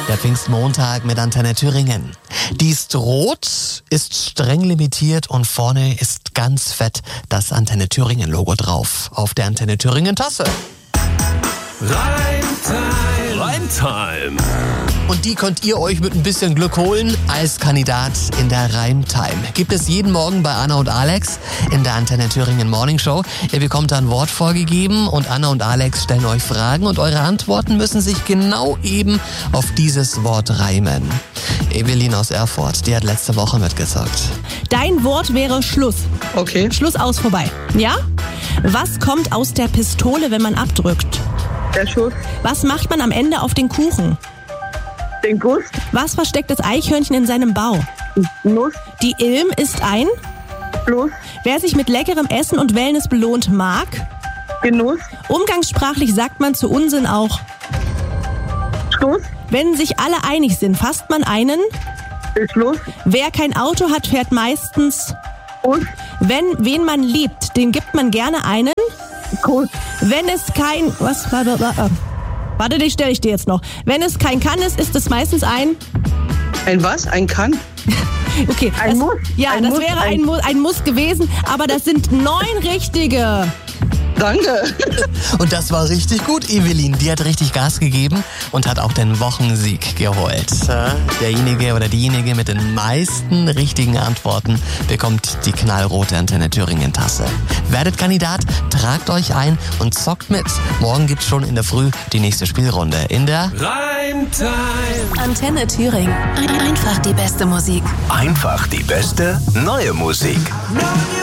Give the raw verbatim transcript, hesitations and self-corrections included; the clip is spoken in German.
Der Pfingstmontag mit Antenne Thüringen. Die ist rot, ist streng limitiert und vorne ist ganz fett das Antenne Thüringen Logo drauf. Auf der Antenne Thüringen Tasse. Reimtime. Reimtime. Und die könnt ihr euch mit ein bisschen Glück holen als Kandidat in der Reimtime. Gibt es jeden Morgen bei Anna und Alex in der Antenne Thüringen Morning Show. Ihr bekommt ein Wort vorgegeben und Anna und Alex stellen euch Fragen und eure Antworten müssen sich genau eben auf dieses Wort reimen. Evelyn aus Erfurt, die hat letzte Woche mitgezockt. Dein Wort wäre Schluss. Okay. Schluss aus, vorbei. Ja? Was kommt aus der Pistole, wenn man abdrückt? Der Schuss. Was macht man am Ende auf den Kuchen? Den Guss. Was versteckt das Eichhörnchen in seinem Bau? Nuss. Die Ilm ist ein? Fluss. Wer sich mit leckerem Essen und Wellness belohnt, mag? Genuss. Umgangssprachlich sagt man zu Unsinn auch. Schluss. Wenn sich alle einig sind, fasst man einen? Beschluss. Wer kein Auto hat, fährt meistens? Bus. Wenn wen man liebt, den gibt man gerne einen? Kuss. Wenn es kein... Was? Warte, warte, warte die stelle ich dir jetzt noch. Wenn es kein Kann ist, ist es meistens ein... Ein was? Ein Kann? Okay. Ein das, Muss. Ja, ein das Muss, wäre ein, ein, Mu ein Muss gewesen, aber das sind neun richtige. Danke. Und das war richtig gut, Evelyn. Die hat richtig Gas gegeben und hat auch den Wochensieg geholt. Derjenige oder diejenige mit den meisten richtigen Antworten bekommt die knallrote Antenne Thüringen Tasse. Werdet Kandidat, tragt euch ein und zockt mit. Morgen gibt's schon in der Früh die nächste Spielrunde in der Reimtime. Antenne Thüringen. Einfach die beste Musik. Einfach die beste neue Musik.